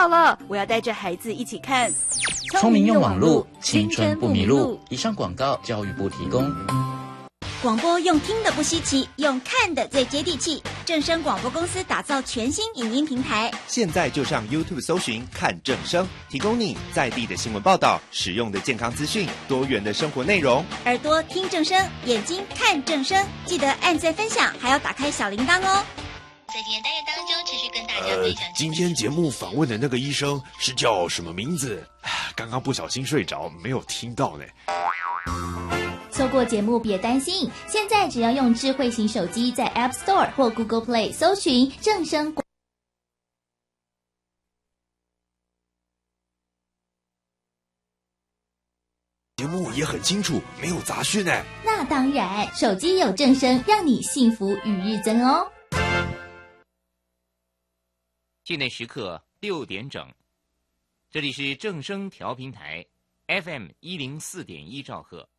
好了，我要带着孩子一起看。 聪明用网路，青春不迷路。以上广告，教育部提供。 广播用听的不稀奇，用看的最接地气。正声广播公司打造全新影音平台， 现在就上 YouTube 搜寻看正声，提供你在地的新闻报道、实用的健康资讯、多元的生活内容。 耳朵听正声，眼睛看正声，记得按赞分享，还要打开小铃铛哦。 在今天单元当中，持续跟大家分享。 今天节目访问的那个医生是叫什么名字？刚刚不小心睡着，没有听到呢。 错过节目别担心，现在只要用智慧型手机在 App Store 或 Google Play 搜寻正声节目也很清楚，没有杂讯呢。 那当然，手机有正声，让你幸福与日增哦。 现在时刻6点整，这里是正声调频台 FM104.1兆赫。